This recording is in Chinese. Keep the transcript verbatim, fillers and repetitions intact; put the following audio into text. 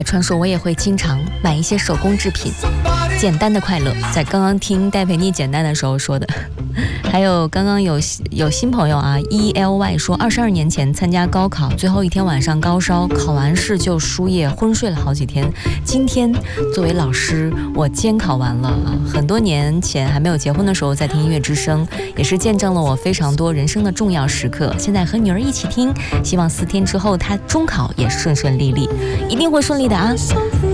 传说我也会经常买一些手工制品，简单的快乐，在刚刚听戴培妮简单的时候说的。还有刚刚有有新朋友啊 E L Y 说，二十二年前参加高考，最后一天晚上高烧，考完试就输液，昏睡了好几天。今天作为老师，我监考完了啊。很多年前还没有结婚的时候，在听音乐之声，也是见证了我非常多人生的重要时刻。现在和女儿一起听，希望四天之后她中考也顺顺利利，一定会顺利的啊。